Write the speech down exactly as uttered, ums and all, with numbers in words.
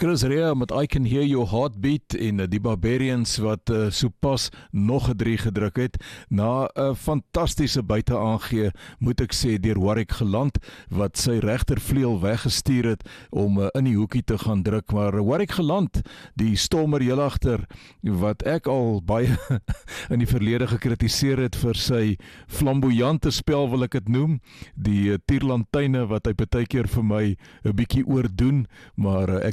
Chris Rea met I Can Hear Your Heartbeat en die Barbarians wat uh, sopas nog 'n drie gedruk het na 'n fantastiese buite aangee, moet ek sê, deur Warwick Geland wat sy regtervleuel weggestuur het om uh, in die hoekie te gaan druk, maar Warwick Geland, die stormer heel agter wat ek al baie in die verlede gekritiseer het vir sy flamboyante spel, wil ek het noem, die uh, tierlantuine wat hy partykeer vir my 'n bietjie oordoen, maar uh, ek